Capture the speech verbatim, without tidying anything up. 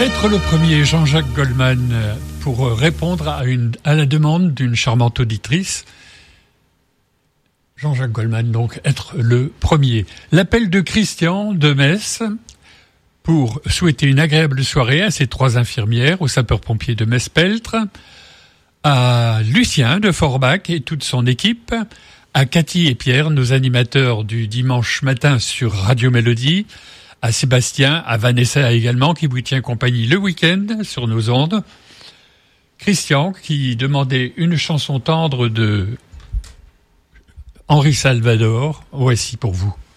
Être le premier, Jean-Jacques Goldman, pour répondre à, une, à la demande d'une charmante auditrice. Jean-Jacques Goldman, donc, être le premier. L'appel de Christian de Metz pour souhaiter une agréable soirée à ses trois infirmières, aux sapeurs-pompiers de Metz-Peltre, à Lucien de Forbach et toute son équipe, à Cathy et Pierre, nos animateurs du dimanche matin sur Radio Mélodie, à Sébastien, à Vanessa également, qui vous tient compagnie le week-end sur nos ondes. Christian, qui demandait une chanson tendre de Henri Salvador. Voici pour vous.